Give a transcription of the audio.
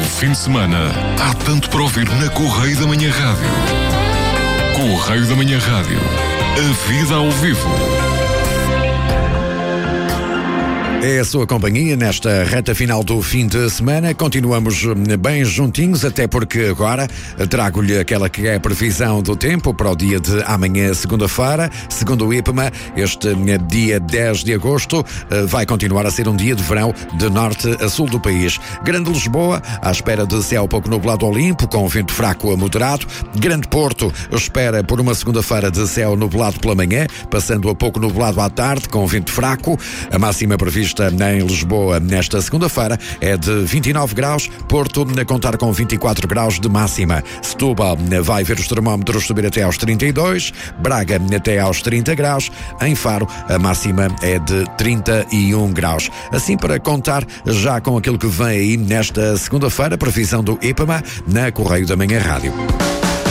fim de semana, há tanto para ouvir na Correio da Manhã Rádio. Correio da Manhã Rádio. A vida ao vivo. É a sua companhia nesta reta final do fim de semana. Continuamos bem juntinhos, até porque agora trago-lhe aquela que é a previsão do tempo para o dia de amanhã, segunda-feira. Segundo o IPMA, este dia 10 de agosto vai continuar a ser um dia de verão de norte a sul do país. Grande Lisboa, à espera de céu pouco nublado ao limpo, com vento fraco a moderado. Grande Porto espera por uma segunda-feira de céu nublado pela manhã, passando a pouco nublado à tarde, com vento fraco. A máxima prevista em Lisboa nesta segunda-feira é de 29 graus, Porto a contar com 24 graus de máxima. Setúbal vai ver os termómetros subir até aos 32, Braga até aos 30 graus, em Faro a máxima é de 31 graus. Assim, para contar já com aquilo que vem aí nesta segunda-feira, previsão do IPMA na Correio da Manhã Rádio.